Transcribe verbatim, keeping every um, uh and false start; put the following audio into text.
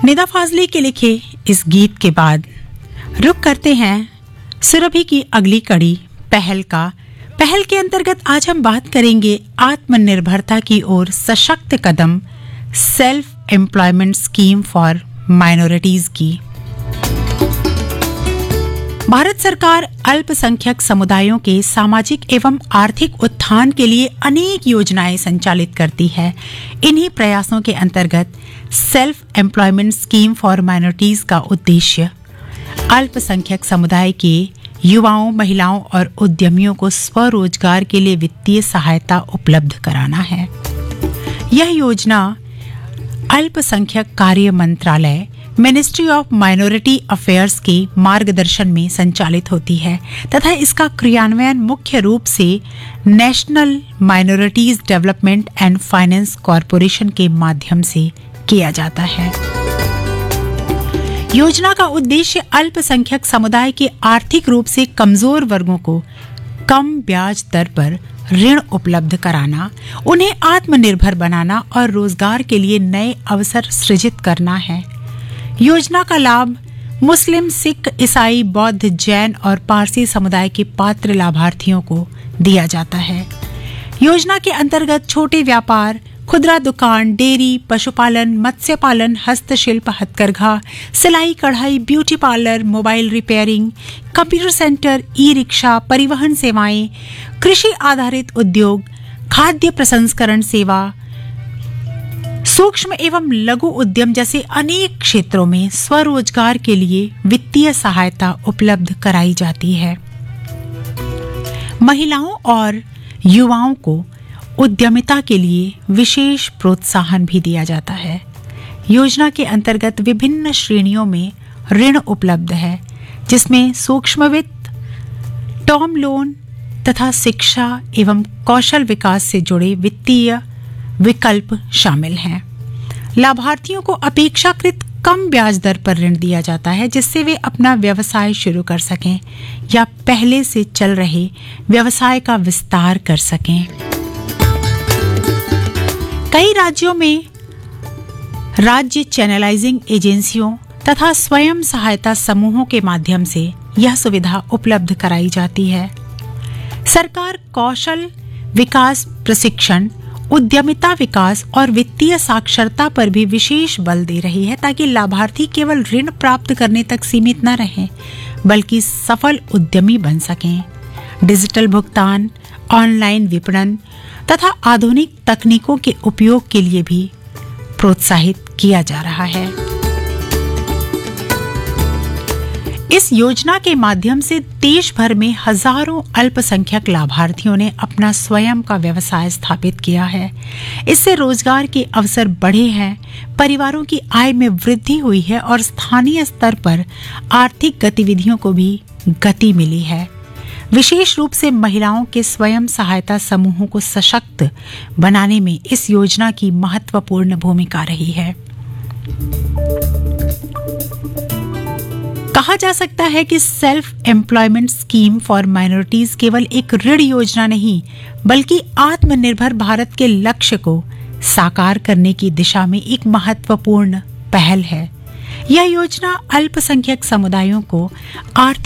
निदा फाजली के लिखे इस गीत के बाद रुक करते हैं सुरभि की अगली कड़ी पहल का। पहल के अंतर्गत आज हम बात करेंगे आत्मनिर्भरता की ओर सशक्त कदम, self employment scheme for minorities की। भारत सरकार अल्पसंख्यक समुदायों के सामाजिक एवं आर्थिक उत्थान के लिए अनेक योजनाएं संचालित करती है। इन्हीं प्रयासों के अंतर्गत self employment scheme for minorities का उद्देश्य अल्पसंख्यक समुदाय के युवाओं, महिलाओं और उद्यमियों को स्वरोजगार के लिए वित्तीय सहायता उपलब्ध कराना है। यह योजना अल्पसंख्यक कार्य मंत्रालय, मिनिस्ट्री ऑफ माइनॉरिटी अफेयर्स के मार्गदर्शन में संचालित होती है तथा इसका क्रियान्वयन मुख्य रूप से national minorities development and finance corporation के माध्यम से किया जाता है। योजना का उद्देश्य अल्पसंख्यक समुदाय के आर्थिक रूप से कमजोर वर्गों को कम ब्याज दर पर ऋण उपलब्ध कराना, उन्हें आत्मनिर्भर बनाना और रोजगार के लिए नए अवसर सृजित करना है। योजना का लाभ मुस्लिम, सिख, ईसाई, बौद्ध, जैन और पारसी समुदाय के पात्र लाभार्थियों को दिया जाता है। योजना के अंतर्गत छोटे व्यापार, खुदरा दुकान, डेयरी, पशुपालन, मत्स्य पालन, हस्तशिल्प, हथकरघा, सिलाई कढ़ाई, beauty parlour, mobile repairing, computer centre, e rickshaw, परिवहन सेवाएं, कृषि आधारित उद्योग, खाद्य प्रसंस्करण सेवा, सूक्ष्म एवं लघु उद्यम जैसे अनेक क्षेत्रों में स्वरोजगार के लिए वित्तीय सहायता उपलब्ध कराई जाती है। महिलाओं और युवाओं को उद्यमिता के लिए विशेष प्रोत्साहन भी दिया जाता है। योजना के अंतर्गत विभिन्न श्रेणियों में ऋण उपलब्ध है, जिसमें सूक्ष्म वित्त, टर्म लोन तथा शिक्षा एवं कौशल विकास से जुड़े वित्तीय विकल्प शामिल हैं। लाभार्थियों को अपेक्षाकृत कम ब्याज दर पर ऋण दिया जाता है, जिससे वे अपना व्यवसाय शुरू कर सकें या पहले से चल रहे व्यवसाय का विस्तार कर सकें। कई राज्यों में राज्य चैनलाइजिंग एजेंसियों तथा स्वयं सहायता समूहों के माध्यम से यह सुविधा उपलब्ध कराई जाती है। सरकार कौशल विकास प्रशिक्षण, उद्यमिता विकास और वित्तीय साक्षरता पर भी विशेष बल दे रही है, ताकि लाभार्थी केवल ऋण प्राप्त करने तक सीमित न रहें, बल्कि सफल उद्यमी बन सकें। डिजिटल भुगतान, ऑनलाइन विपणन तथा आधुनिक तकनीकों के उपयोग के लिए भी प्रोत्साहित किया जा रहा है। इस योजना के माध्यम से देश भर में हजारों अल्पसंख्यक लाभार्थियों ने अपना स्वयं का व्यवसाय स्थापित किया है। इससे रोजगार के अवसर बढ़े हैं, परिवारों की आय में वृद्धि हुई है और स्थानीय स्तर पर आर्थिक गतिविधियों को भी गति मिली है। विशेष रूप से महिलाओं के स्वयं सहायता समूहों को सशक्त बनाने में इस योजना की महत्वपूर्ण भूमिका रही है। कहा जा सकता है कि self employment scheme for minorities केवल एक ऋण योजना नहीं, बल्कि आत्मनिर्भर भारत के लक्ष्य को साकार करने की दिशा में एक महत्वपूर्ण पहल है। यह योजना अल्पसंख्यक समुदायों को आर्थिक